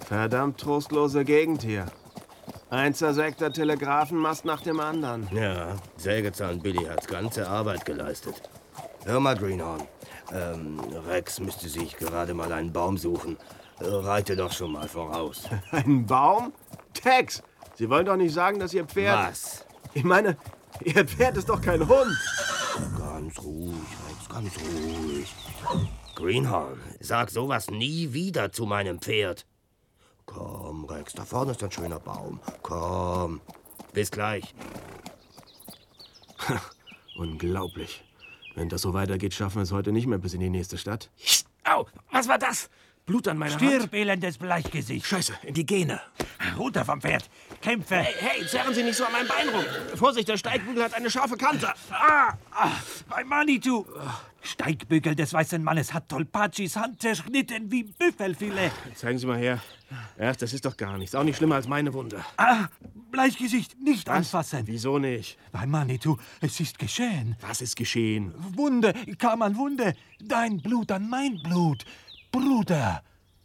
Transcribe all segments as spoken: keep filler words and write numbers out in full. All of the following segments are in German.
Verdammt trostlose Gegend hier. Ein zersägter Telegrafenmast nach dem anderen. Ja, Sägezahn Billy hat ganze Arbeit geleistet. Hör mal, Greenhorn. Ähm, Rex müsste sich gerade mal einen Baum suchen. Reite doch schon mal voraus. Einen Baum? Tex, Sie wollen doch nicht sagen, dass Ihr Pferd... Was? Ich meine, Ihr Pferd ist doch kein Hund. Ganz ruhig, Rex, ganz ruhig. Greenhorn, sag sowas nie wieder zu meinem Pferd. Komm, Rex, da vorne ist ein schöner Baum. Komm. Bis gleich. Unglaublich. Wenn das so weitergeht, schaffen wir es heute nicht mehr bis in die nächste Stadt. Au, was war das? Blut an meiner Stirb, Hand. elendes Bleichgesicht. Scheiße, in die Gene. Runter vom Pferd. Kämpfe. Hey, hey, zerren Sie nicht so an meinem Bein rum. Vorsicht, der Steigbügel hat eine scharfe Kante. Ah, ah, mein Manitou. Steigbügel des weißen Mannes hat Tolpachis Hand zerschnitten wie Büffelfilet. Zeigen Sie mal her. Ja, das ist doch gar nichts. Auch nicht schlimmer als meine Wunde. Ah, Bleichgesicht, nicht Was? anfassen. Wieso nicht? Mein Manitou, es ist geschehen. Was ist geschehen? Wunde, kam an Wunde. Dein Blut an mein Blut. Bruder.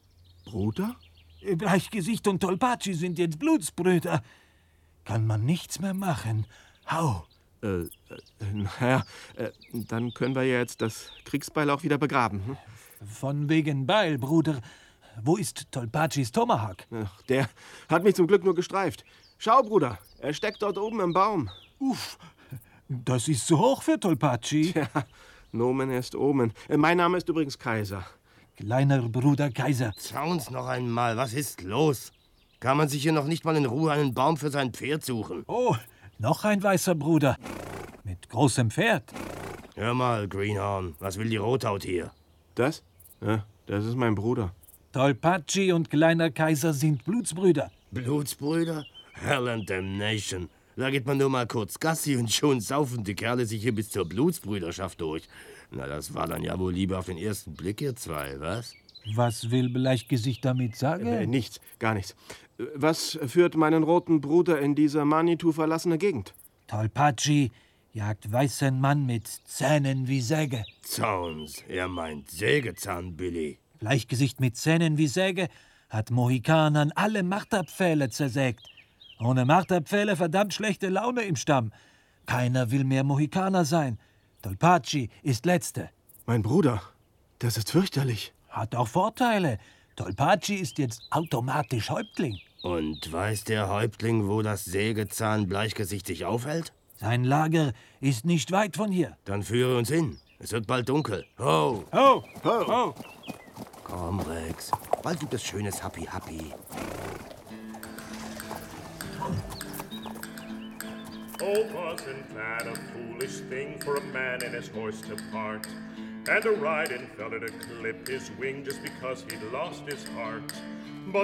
Bruder? Bleichgesicht und Tolpachi sind jetzt Blutsbrüder. Kann man nichts mehr machen. Hau. Äh, äh naja, äh, dann können wir ja jetzt das Kriegsbeil auch wieder begraben. Hm? Von wegen Beil, Bruder. Wo ist Tolpachis Tomahawk? Ach, der hat mich zum Glück nur gestreift. Schau, Bruder, er steckt dort oben im Baum. Uff, das ist zu hoch für Tolpachi. Ja, Nomen ist Omen. Äh, mein Name ist übrigens Kaiser. Kleiner Bruder Kaiser. Schauen's noch einmal, was ist los? Kann man sich hier noch nicht mal in Ruhe einen Baum für sein Pferd suchen? Oh, noch ein weißer Bruder. Mit großem Pferd. Hör mal, Greenhorn, was will die Rothaut hier? Das? Ja, das ist mein Bruder. Tolpachi und kleiner Kaiser sind Blutsbrüder. Blutsbrüder? Hell and Damnation. Da geht man nur mal kurz Gassi und schon saufen die Kerle sich hier bis zur Blutsbrüderschaft durch. Na, das war dann ja wohl Liebe auf den ersten Blick, ihr zwei, was? Was will Bleichgesicht damit sagen? Äh, nichts, gar nichts. Was führt meinen roten Bruder in diese Manitou verlassene Gegend? Tolpachi jagt weißen Mann mit Zähnen wie Säge. Zauns, er meint Sägezahn, Billy. Bleichgesicht mit Zähnen wie Säge hat Mohikanern alle Marterpfähle zersägt. Ohne Marterpfähle verdammt schlechte Laune im Stamm. Keiner will mehr Mohikaner sein. Tolpachi ist Letzte. Mein Bruder, das ist fürchterlich. Hat auch Vorteile. Tolpachi ist jetzt automatisch Häuptling. Und weiß der Häuptling, wo das Sägezahn Bleichgesicht sich aufhält? Sein Lager ist nicht weit von hier. Dann führe uns hin. Es wird bald dunkel. Ho! Ho! Ho! Ho! Komm, Rex. Bald gibt es schönes Happy Happy. Oh, wasn't that a foolish thing for a man and his horse to part? And a riding fella to clip his wing just because he'd lost his heart. But